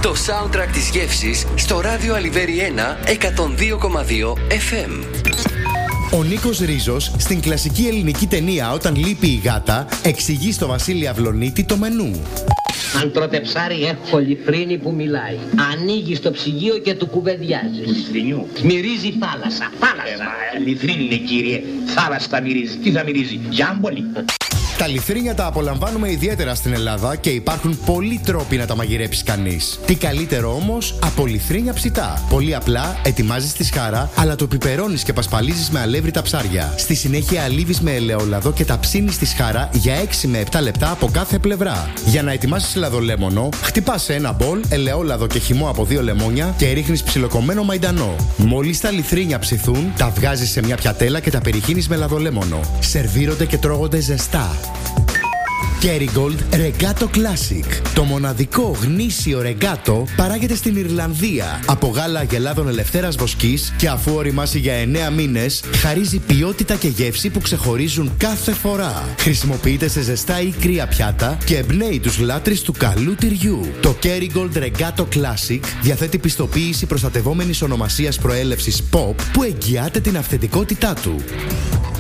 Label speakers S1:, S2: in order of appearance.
S1: Το soundtrack της γεύσης στο ράδιο Αλιβέρι 1 102,2 FM.
S2: Ο Νίκος Ρίζος στην κλασική ελληνική ταινία «Όταν λείπει η γάτα» εξηγεί στο Βασίλη Αυλονίτη το μενού.
S3: Αν τρώτε ψάρι, έχω λιφρίνη που μιλάει. Ανοίγει το ψυγείο και του κουβεντιάζει.
S4: Λιφρινιού.
S3: Μυρίζει θάλασσα. Θάλασσα.
S4: Λιφρίνη είναι, κύριε. Θάλασσα θα μυρίζει. Τι θα μυρίζει? Γιάμπολη.
S2: Τα λιθρίνια τα απολαμβάνουμε ιδιαίτερα στην Ελλάδα και υπάρχουν πολλοί τρόποι να τα μαγειρέψει κανείς. Τι καλύτερο όμως από λιθρίνια ψητά. Πολύ απλά ετοιμάζεις τη σχάρα, αλλά το πιπερώνεις και πασπαλίζεις με αλεύρι τα ψάρια. Στη συνέχεια αλείβεις με ελαιόλαδο και τα ψήνεις στη σχάρα για 6 με 7 λεπτά από κάθε πλευρά. Για να ετοιμάσεις λαδολέμονο, χτυπάς σε ένα μπολ ελαιόλαδο και χυμό από 2 λεμόνια και ρίχνεις ψιλοκομμένο μαϊντανό. Μόλις τα λιθρίνια ψηθούν, τα βγάζεις σε μια πιατέλα και τα περιχύνεις με λαδολέμονο. Σερβίρονται και τρώγονται ζεστά. Kerrygold Regato Classic. Το μοναδικό γνήσιο ρεγκάτο παράγεται στην Ιρλανδία από γάλα αγελάδων ελευθέρας βοσκής και αφού οριμάσει για 9 μήνες, χαρίζει ποιότητα και γεύση που ξεχωρίζουν κάθε φορά. Χρησιμοποιείται σε ζεστά ή κρύα πιάτα και εμπνέει τους λάτρεις του καλού τυριού. Το Kerrygold Regato Classic διαθέτει πιστοποίηση προστατευόμενης ονομασίας προέλευσης POP που εγγυάται την αυθεντικότητά του.